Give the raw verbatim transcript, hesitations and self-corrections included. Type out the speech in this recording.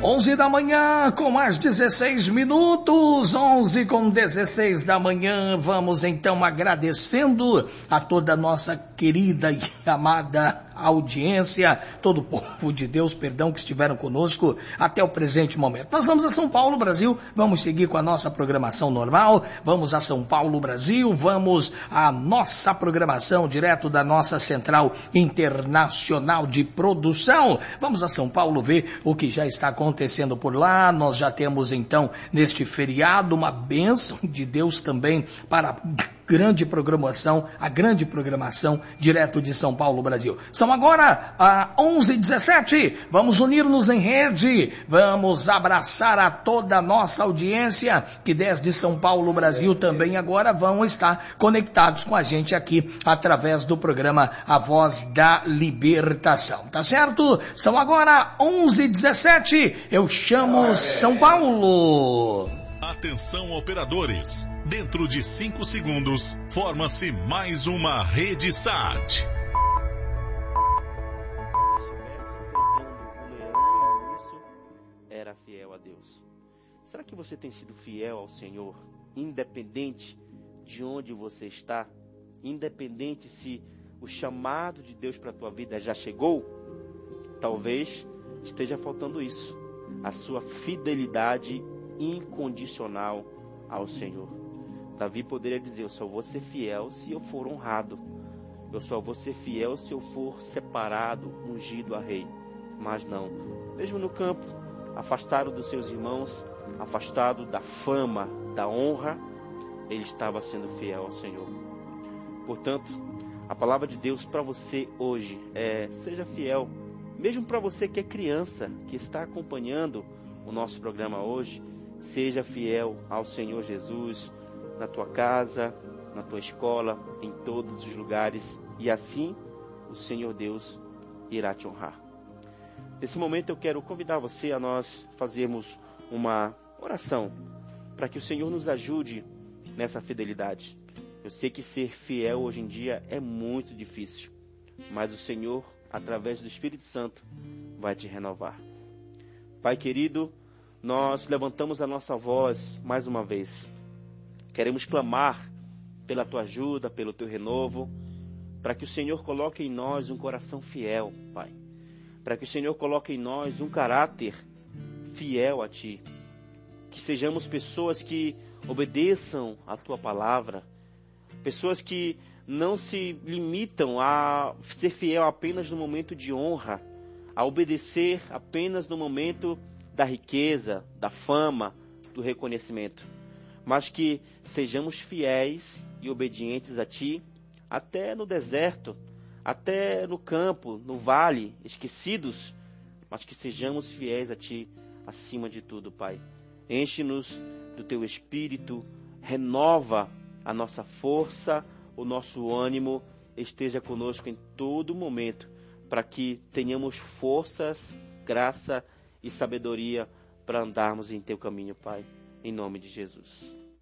onze da manhã, com mais dezesseis minutos, onze com dezesseis da manhã, vamos então agradecendo a toda a nossa querida e amada audiência, todo o povo de Deus, perdão, que estiveram conosco até o presente momento. Nós vamos a São Paulo, Brasil, vamos seguir com a nossa programação normal, vamos a São Paulo, Brasil, vamos à nossa programação direto da nossa Central Internacional de Produção, vamos a São Paulo ver o que já está acontecendo por lá. Nós já temos então neste feriado uma bênção de Deus também para a grande programação, a grande programação direto de São Paulo, Brasil. São agora a onze e dezessete, vamos unir-nos em rede, vamos abraçar a toda a nossa audiência que desde São Paulo, Brasil também agora vão estar conectados com a gente aqui através do programa A Voz da Libertação, tá certo? São agora onze e dezessete, eu chamo São Paulo. Atenção operadores, dentro de cinco segundos, forma-se mais uma rede S A T. Era fiel a Deus. Será que você tem sido fiel ao Senhor, independente de onde você está? Independente se o chamado de Deus para a tua vida já chegou? Talvez esteja faltando isso, a sua fidelidade incondicional ao Senhor. Davi poderia dizer: eu só vou ser fiel se eu for honrado, eu só vou ser fiel se eu for separado, ungido a rei. Mas não, mesmo no campo, afastado dos seus irmãos, afastado da fama, da honra, ele estava sendo fiel ao Senhor. Portanto, a palavra de Deus para você hoje é: seja fiel, mesmo para você que é criança, que está acompanhando o nosso programa hoje. Seja fiel ao Senhor Jesus, na tua casa, na tua escola, em todos os lugares, e assim o Senhor Deus irá te honrar. Nesse momento eu quero convidar você a nós fazermos uma oração, para que o Senhor nos ajude nessa fidelidade. Eu sei que ser fiel hoje em dia é muito difícil, mas o Senhor, através do Espírito Santo, vai te renovar. Pai querido, nós levantamos a nossa voz mais uma vez. Queremos clamar pela tua ajuda, pelo teu renovo, para que o Senhor coloque em nós um coração fiel, Pai. Para que o Senhor coloque em nós um caráter fiel a Ti. Que sejamos pessoas que obedeçam a Tua palavra. Pessoas que não se limitam a ser fiel apenas no momento de honra, a obedecer apenas no momento da riqueza, da fama, do reconhecimento, mas que sejamos fiéis e obedientes a Ti, até no deserto, até no campo, no vale, esquecidos, mas que sejamos fiéis a Ti acima de tudo, Pai. Enche-nos do Teu Espírito, renova a nossa força, o nosso ânimo, esteja conosco em todo momento, para que tenhamos forças, graça e sabedoria para andarmos em Teu caminho, Pai, em nome de Jesus.